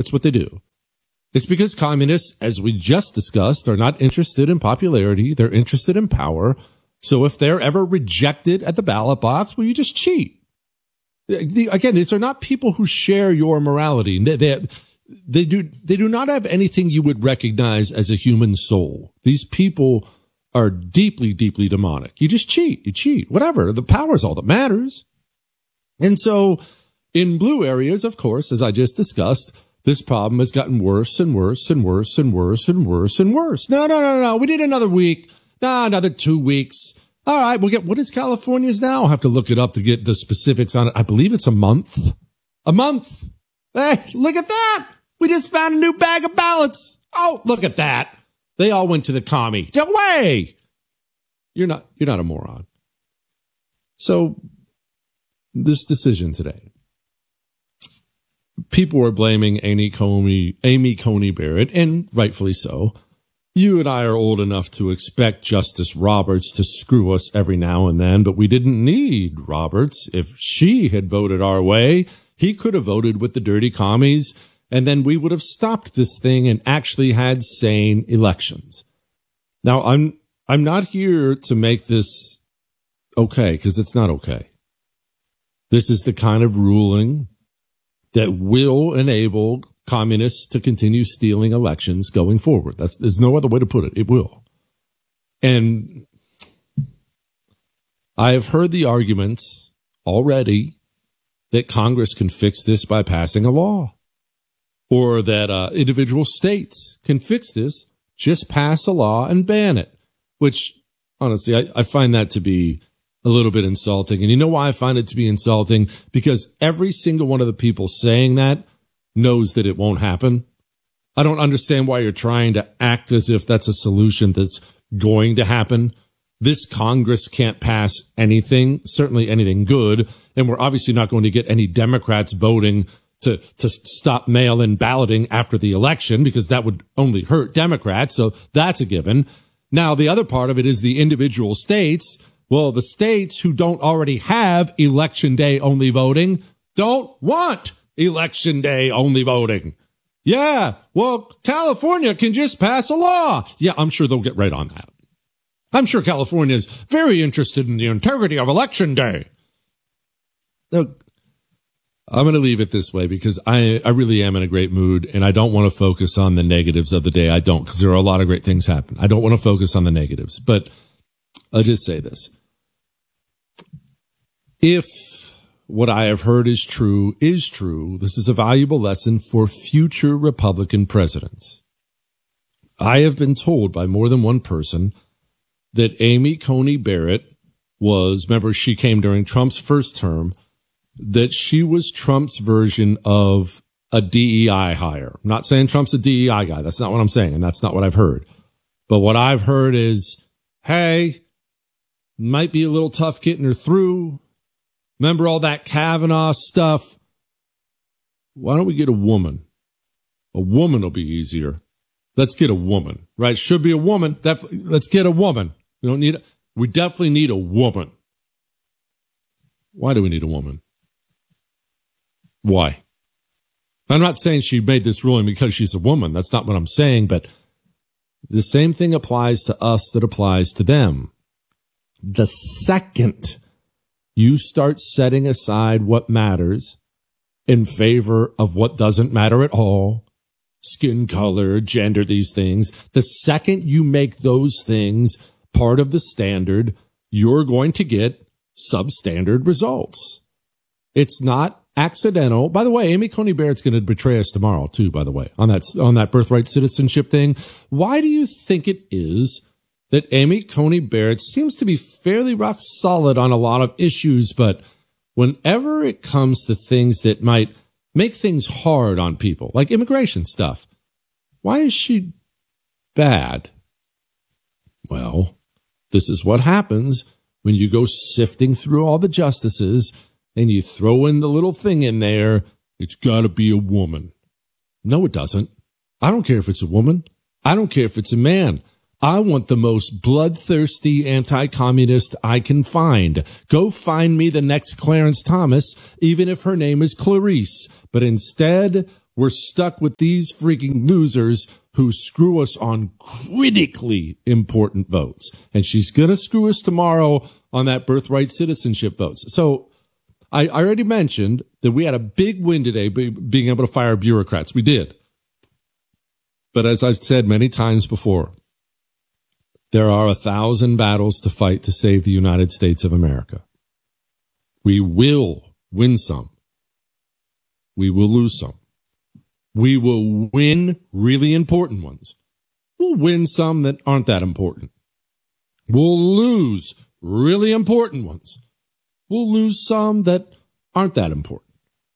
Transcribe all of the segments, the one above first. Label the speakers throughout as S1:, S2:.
S1: That's what they do. It's because communists, as we just discussed, are not interested in popularity. They're interested in power. So if they're ever rejected at the ballot box, well, you just cheat. Again, these are not people who share your morality. They do not have anything you would recognize as a human soul. These people are deeply, deeply demonic. You just cheat. You cheat. Whatever. The power is all that matters. And so in blue areas, of course, as I just discussed, this problem has gotten worse and worse and worse and worse and worse and worse. No. We need another week. No, another 2 weeks. All right. We'll get, what is California's now? I'll have to look it up to get the specifics on it. I believe it's a month. A month. Hey, look at that. We just found a new bag of ballots. Oh, look at that. They all went to the commie. No way. You're not a moron. So this decision today, people were blaming Amy Coney Barrett, and rightfully so. You and I are old enough to expect Justice Roberts to screw us every now and then, but we didn't need Roberts. If she had voted our way, he could have voted with the dirty commies, and then we would have stopped this thing and actually had sane elections. Now, I'm not here to make this okay, because it's not okay. This is the kind of ruling that will enable communists to continue stealing elections going forward. There's no other way to put it. It will. And I have heard the arguments already that Congress can fix this by passing a law, or that individual states can fix this, just pass a law and ban it, which honestly, I find that to be a little bit insulting. And you know why I find it to be insulting? Because every single one of the people saying that knows that it won't happen. I don't understand why you're trying to act as if that's a solution that's going to happen. This Congress can't pass anything, certainly anything good. And we're obviously not going to get any Democrats voting to stop mail-in balloting after the election, because that would only hurt Democrats. So that's a given. Now, the other part of it is the individual states. Well, the states who don't already have election day only voting don't want election day only voting. Yeah, well, California can just pass a law. Yeah, I'm sure they'll get right on that. I'm sure California is very interested in the integrity of election day. Look, I'm going to leave it this way because I really am in a great mood, and I don't want to focus on the negatives of the day. I don't, because there are a lot of great things happen. I don't want to focus on the negatives, but I'll just say this. If what I have heard is true, this is a valuable lesson for future Republican presidents. I have been told by more than one person that Amy Coney Barrett remember, she came during Trump's first term, that she was Trump's version of a DEI hire. I'm not saying Trump's a DEI guy. That's not what I'm saying, and that's not what I've heard. But what I've heard is, hey, might be a little tough getting her through. Remember all that Kavanaugh stuff? Why don't we get a woman? A woman will be easier. Let's get a woman, right? Should be a woman. Let's get a woman. We definitely need a woman. Why do we need a woman? Why? I'm not saying she made this ruling because she's a woman. That's not what I'm saying, but the same thing applies to us that applies to them. The second you start setting aside what matters in favor of what doesn't matter at all, skin color, gender, these things, the second you make those things part of the standard, you're going to get substandard results. It's not accidental. By the way, Amy Coney Barrett's going to betray us tomorrow too, by the way, on that birthright citizenship thing. Why do you think it is that Amy Coney Barrett seems to be fairly rock solid on a lot of issues, but whenever it comes to things that might make things hard on people, like immigration stuff, why is she bad? Well, this is what happens when you go sifting through all the justices and you throw in the little thing in there. It's got to be a woman. No, it doesn't. I don't care if it's a woman. I don't care if it's a man. I want the most bloodthirsty anti-communist I can find. Go find me the next Clarence Thomas, even if her name is Clarice. But instead, we're stuck with these freaking losers who screw us on critically important votes. And she's going to screw us tomorrow on that birthright citizenship votes. So I already mentioned that we had a big win today being able to fire bureaucrats. We did. But as I've said many times before, there are 1,000 battles to fight to save the United States of America. We will win some. We will lose some. We will win really important ones. We'll win some that aren't that important. We'll lose really important ones. We'll lose some that aren't that important.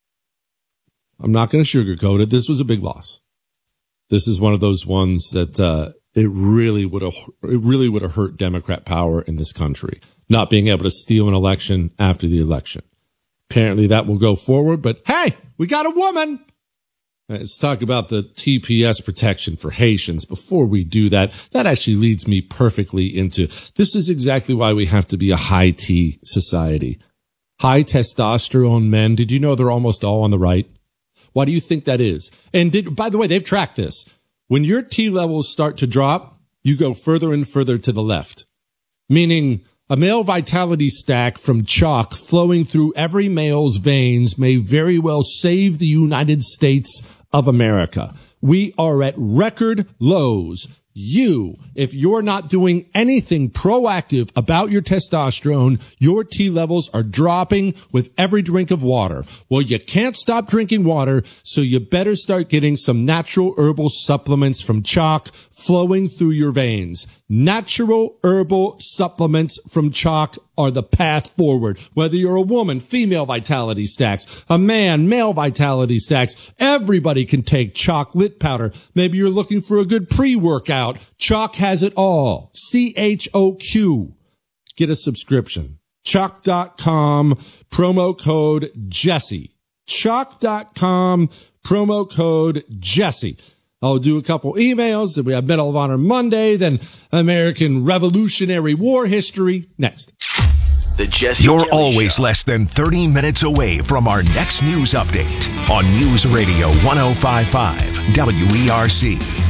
S1: I'm not going to sugarcoat it. This was a big loss. This is one of those ones that it really would have hurt Democrat power in this country, not being able to steal an election after the election. Apparently that will go forward, but hey, we got a woman. Let's talk about the TPS protection for Haitians. Before we do that, that actually leads me perfectly into, this is exactly why we have to be a high T society. High testosterone men. Did you know they're almost all on the right? Why do you think that is? And by the way, they've tracked this. When your T levels start to drop, you go further and further to the left, meaning a male vitality stack from chalk flowing through every male's veins may very well save the United States of America. We are at record lows. If you're not doing anything proactive about your testosterone, your T levels are dropping with every drink of water. Well, you can't stop drinking water, so you better start getting some natural herbal supplements from chalk flowing through your veins. Natural herbal supplements from chalk are the path forward. Whether you're a woman, female vitality stacks, a man, male vitality stacks, everybody can take chocolate powder. Maybe you're looking for a good pre-workout. Chalk has it all. CHOQ. Get a subscription. Chalk.com, promo code Jesse. Chalk.com, promo code Jesse. I'll do a couple emails. Then we have Medal of Honor Monday, then American Revolutionary War history. Next.
S2: The Jesse
S3: You're
S2: Kelly
S3: always
S2: Show.
S3: less than 30 minutes away from our next news update on News Radio 105.5 WERC.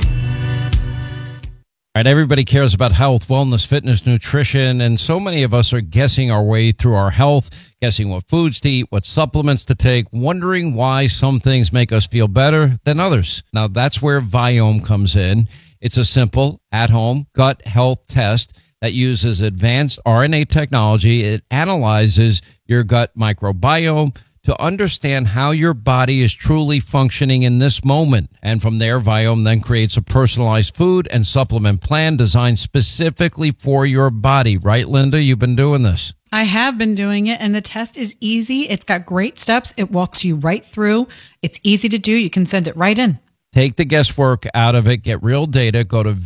S4: All right, everybody cares about health, wellness, fitness, nutrition, and so many of us are guessing our way through our health, guessing what foods to eat, what supplements to take, wondering why some things make us feel better than others. Now, that's where Viome comes in. It's a simple, at-home gut health test that uses advanced RNA technology. It analyzes your gut microbiome to understand how your body is truly functioning in this moment. And from there, Viome then creates a personalized food and supplement plan designed specifically for your body. Right, Linda? You've been doing this.
S5: I have been doing it, and the test is easy. It's got great steps. It walks you right through. It's easy to do. You can send it right in.
S4: Take the guesswork out of it. Get real data. Go to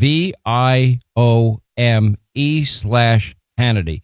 S4: VIOME/Hannity.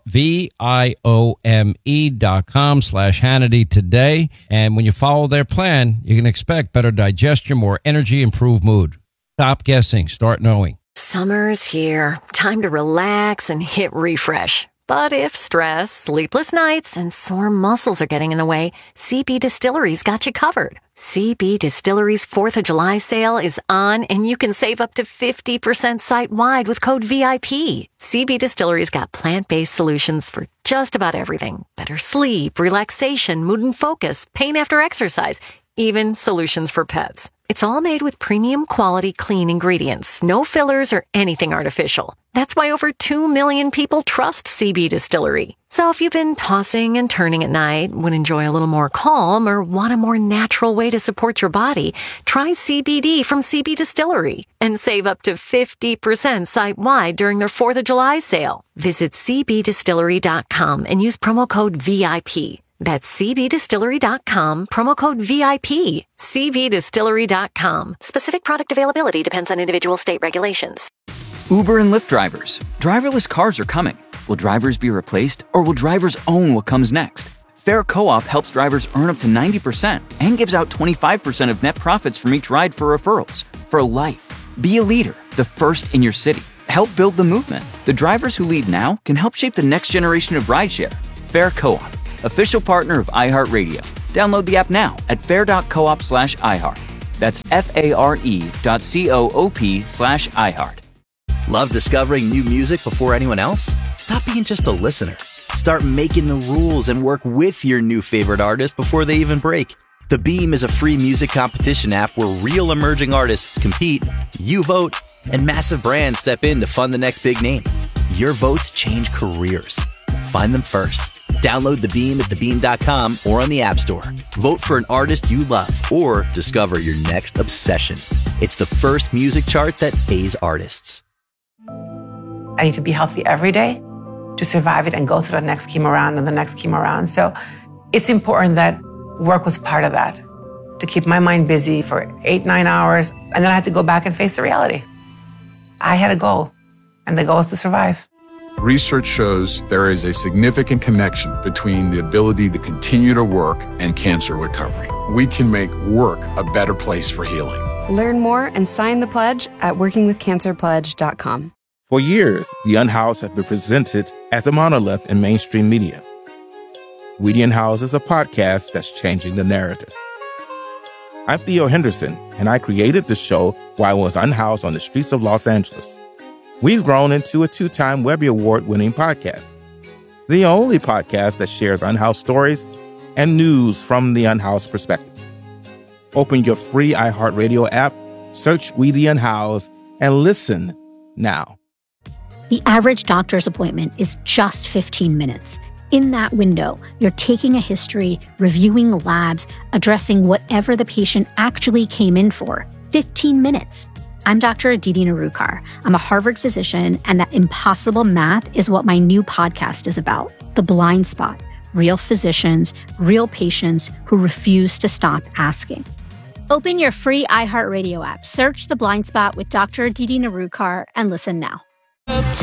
S4: VIOME.com/Hannity today. And when you follow their plan, you can expect better digestion, more energy, improved mood. Stop guessing. Start knowing.
S6: Summer's here. Time to relax and hit refresh. But if stress, sleepless nights, and sore muscles are getting in the way, CB Distillery's got you covered. CB Distillery's 4th of July sale is on, and you can save up to 50% site-wide with code VIP. CB Distillery's got plant-based solutions for just about everything. Better sleep, relaxation, mood and focus, pain after exercise, even solutions for pets. It's all made with premium quality clean ingredients, no fillers or anything artificial. That's why over 2 million people trust CB Distillery. So if you've been tossing and turning at night, would enjoy a little more calm, or want a more natural way to support your body, try CBD from CB Distillery and save up to 50% site-wide during their 4th of July sale. Visit cbdistillery.com and use promo code VIP. That's cbdistillery.com, promo code VIP. cbdistillery.com. Specific product availability depends on individual state regulations.
S7: Uber and Lyft drivers. Driverless cars are coming. Will drivers be replaced, or will drivers own what comes next? Fair Co-op helps drivers earn up to 90% and gives out 25% of net profits from each ride for referrals. For life. Be a leader, the first in your city. Help build the movement. The drivers who lead now can help shape the next generation of rideshare. Fair Co-op. Official partner of iHeartRadio. Download the app now at fair.coop/iHeart. That's FARE.coop/iHeart.
S2: Love discovering new music before anyone else? Stop being just a listener. Start making the rules and work with your new favorite artist before they even break. The Beam is a free music competition app where real emerging artists compete, you vote, and massive brands step in to fund the next big name. Your votes change careers. Find them first. Download The Beam at thebeam.com or on the App Store. Vote for an artist you love or discover your next obsession. It's the first music chart that pays artists.
S8: I need to be healthy every day to survive it and go through the next chemo round and the next chemo round. So it's important that work was part of that, to keep my mind busy for 8-9 hours. And then I had to go back and face the reality. I had a goal, and the goal is to survive.
S9: Research shows there is a significant connection between the ability to continue to work and cancer recovery. We can make work a better place for healing.
S10: Learn more and sign the pledge at workingwithcancerpledge.com.
S11: For years, The Unhoused has been presented as a monolith in mainstream media. We the Unhoused is a podcast that's changing the narrative. I'm Theo Henderson, and I created the show while I was unhoused on the streets of Los Angeles. We've grown into a 2-time Webby Award-winning podcast, the only podcast that shares unhoused stories and news from the unhoused perspective. Open your free iHeartRadio app, search We the Unhoused, and listen now.
S12: The average doctor's appointment is just 15 minutes. In that window, you're taking a history, reviewing labs, addressing whatever the patient actually came in for. 15 minutes. I'm Dr. Aditi Narukar. I'm a Harvard physician, and that impossible math is what my new podcast is about. The Blind Spot. Real physicians, real patients who refuse to stop asking.
S13: Open your free iHeartRadio app, search The Blind Spot with Dr. Aditi Narukar, and listen now.